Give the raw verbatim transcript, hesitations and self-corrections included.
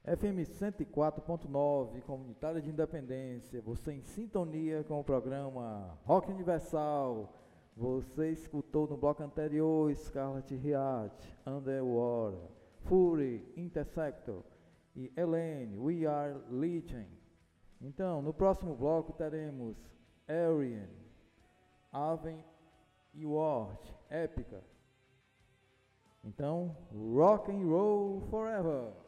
F M cento e quatro ponto nove, Comunitária de Independência, você em sintonia com o programa Rock Universal. Você escutou no bloco anterior Scarlet Heart, Underwater, Fury, Intersector e Elaine, We Are Legion. Então, no próximo bloco teremos Arian, Aven e Ward, Épica. Então, rock and roll forever!